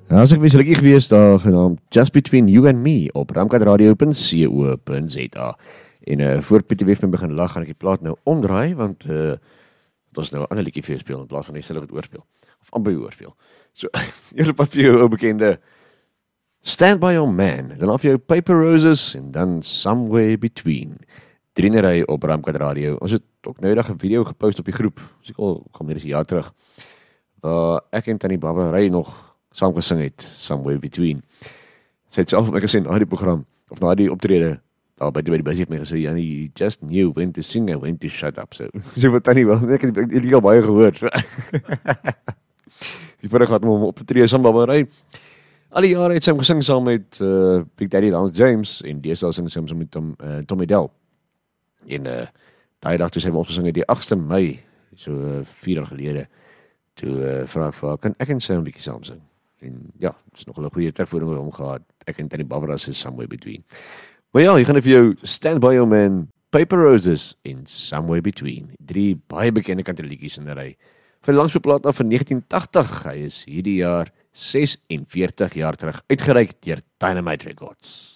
Ja, as ek weselik gewees daar genaamd Just Between You and Me op ramkatradio.co.za. En voor Pieter Weef my begin lag, gaan ek die plaat nou omdraai, want het was nou 'n ander liedjie vir jou speel in plaas van net self het oorspeel. Of amper oorspeel. So, eerste pad vir jou ou bekende Stand By Your Man, dan af jou Paper Roses en dan Somewhere Between. Drienery op Ramkatradio. Ons het ook nou dag 'n video gepost op die groep. As ek al kom hier is 'n jaar terug. Waar ek en Tannie Barbara Ray nog saam gesing het, Somewhere Between. Sy het self my gesê na die program, of na die optrede, daar by die bus het my gesê, Jannie, you just knew when to sing and when to shut up. So wat Tannie wel, ek het al baie gehoor. So. Die vorige had om op te tree saam Barbara Ray. Al die jare het sy gesing saam met Big Daddy Lance James, en deesdae sing sy saam met Tommy Dell. En daai dag toe sy ons gesing het, die 8de Mei, so 4 jaar gelede, toe vraag vir kan ek en sy 'n bietjie saam sing. En ja, het is nog 'n goeie terugvoering oor hom gehad. Ek en Tannie Barbara is Somewhere Between. Maar ja, hier gaan ek vir jou Stand By Your Man, Paper Roses en Somewhere Between. 3 baie bekende kantrieliedjies in 'n ry. Van die langste plaat af van 1980. Hy is hierdie jaar 46 jaar terug uitgereik deur Dynamite Records.